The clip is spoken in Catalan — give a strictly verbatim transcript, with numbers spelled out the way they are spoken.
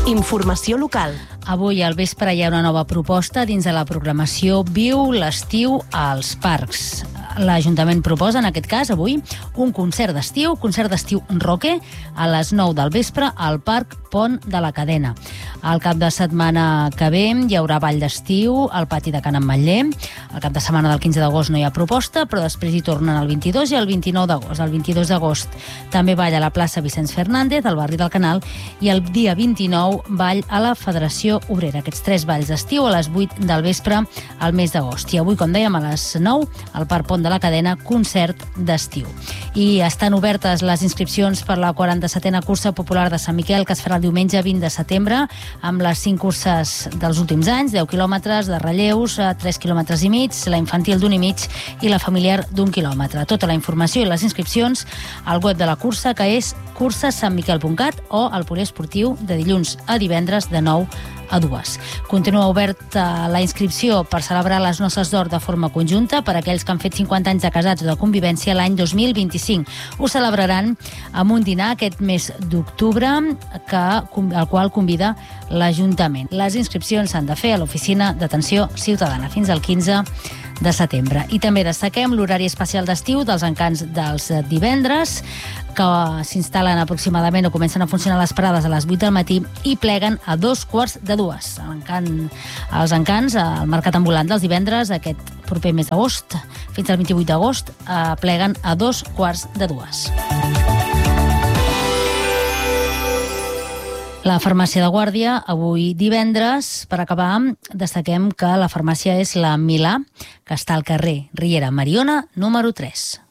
Informació local. Avui al vespre hi ha una nova proposta dins de la programació Viu l'estiu als parcs. L'Ajuntament proposa, en aquest cas, avui, un concert d'estiu, concert d'estiu roque, a les nou del vespre al Parc Pont de la Cadena. Al cap de setmana que ve hi haurà ball d'estiu al pati de Can Ametller. Al cap de setmana del quinze d'agost no hi ha proposta, però després hi tornen el vint-i-dos i el vint-i-nou d'agost. El vint-i-dos d'agost també ball a la plaça Vicenç Fernández, al barri del Canal, i el dia vint-i-nou ball a la Federació Obrera. Aquests tres balls d'estiu a les vuit del vespre al mes d'agost. I avui, com dèiem, a les nou, al Parc Pont de la Cadena, concert d'estiu. I estan obertes les inscripcions per la quaranta-setena cursa popular de Sant Miquel, que es farà el diumenge vint de setembre, amb les cinc curses dels últims anys, deu quilòmetres de relleus, tres quilòmetres i mig, la infantil d'un i mig i la familiar d'un quilòmetre. Tota la informació i les inscripcions al web de la cursa, que és cursa sant miquel punt cat, o al poliesportiu de dilluns a divendres de nou a dues. Continua oberta la inscripció per celebrar les noces d'or de forma conjunta per a aquells que han fet cinquanta anys de casats o de convivència l'any dos mil vint-i-cinc. Ho celebraran amb un dinar aquest mes d'octubre, que, al qual convida l'Ajuntament. Les inscripcions s'han de fer a l'Oficina d'Atenció Ciutadana fins al quinze de setembre. I també destaquem l'horari especial d'estiu dels encants dels divendres, que s'instal·len aproximadament o comencen a funcionar les parades a les vuit del matí i pleguen a dos quarts de dues. L'encant, els encants al mercat ambulant dels divendres, aquest proper mes d'agost, fins al vint-i-vuit d'agost, eh, pleguen a dos quarts de dues. La farmàcia de Guàrdia, avui divendres, per acabar, destaquem que la farmàcia és la Milà, que està al carrer Riera Mariona, número tres.